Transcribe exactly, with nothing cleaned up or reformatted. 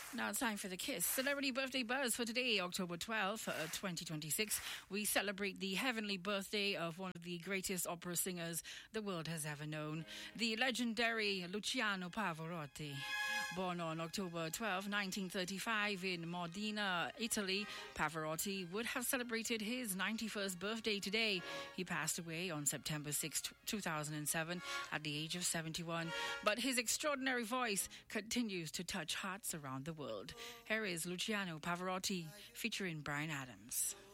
Now it's time for the Kiss Celebrity Birthday Buzz for today, October twelfth, uh, twenty twenty-six. We celebrate the heavenly birthday of one of the greatest opera singers the world has ever known, the legendary Luciano Pavarotti. Born on October twelfth, nineteen thirty-five in Modena, Italy, Pavarotti would have celebrated his ninety-first birthday today. He passed away on September sixth, two thousand seven at the age of seventy-one. But his extraordinary voice continues to touch hearts around the world. Here is Luciano Pavarotti featuring Bryan Adams.